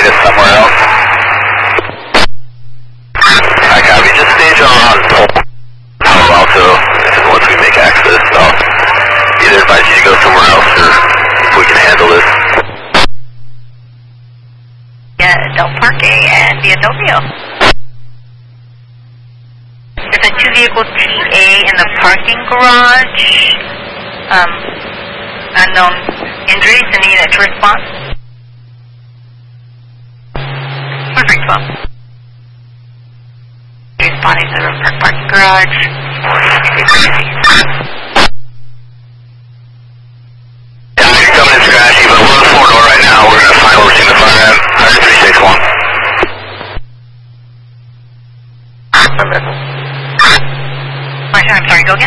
meet us somewhere else. I copy. Just stage on Palo Alto once we make access. I'll either advise you to go somewhere else or if we can handle this. Yeah, Del Parque and Via Novio. There's a 2-vehicle TA in the parking garage. Unknown injuries and need a response. We're 312. Responding to the River Park parking garage. Yeah, you're coming in scratchy, but we're on the 4-door right now. We're going to find overseeing the front end. 361. I'm sorry, go again?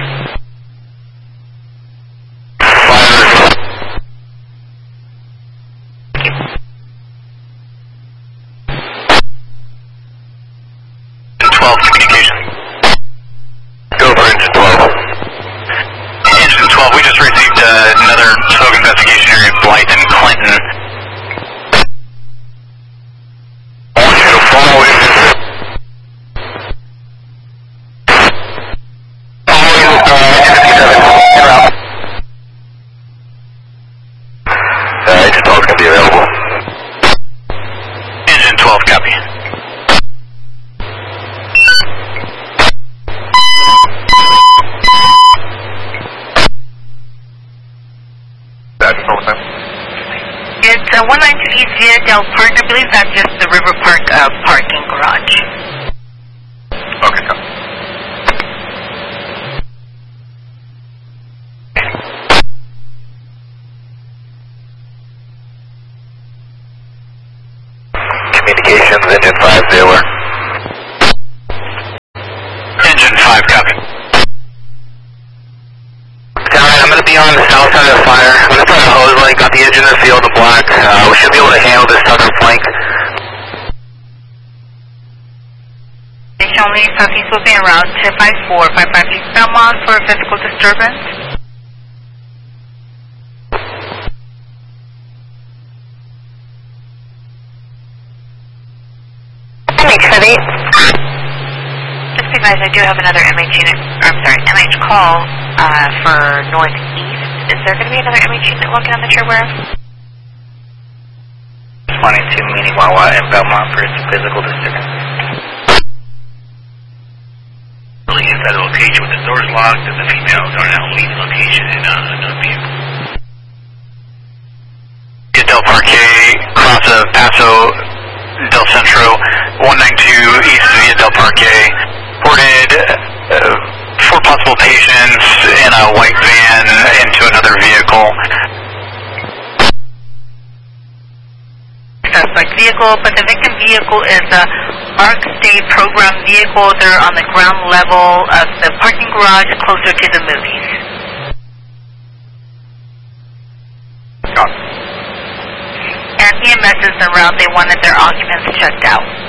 Communication. Go for engine 12. Engine 12, we just received another smoke investigation area of Blythe and Clinton. I want you to follow it. Engine 12 is going to be available. Engine 12, copy. It's 192 East Via Del Parque. I believe that's just the River Park parking garage. Okay, come. Communications, engine 5, they were. Engine 5, copy. I'm going to be on the south side of the fire. I'm going to put a hose link, got the engine in the field in black. We should be able to handle this southern flank. Station only southeast will be en route to 5455 East Belmont for physical disturbance. MH78. Just be advised, I do have another MH unit, MH call for northeast. Is there going to be another MH unit walking on that you're aware of? Responding to Mini Wawa in Belmont for physical disturbance. Really is at a location with the doors locked and the females are now leaving location in another vehicle. Del Parque, cross of Paso Del Centro, 192 East Via Del Parque. Reported 4 possible patients in a white van into another vehicle. Suspect vehicle, but the victim vehicle is a ARC State program vehicle. They're on the ground level of the parking garage closer to the movies. And EMS is around. They wanted their occupants checked out.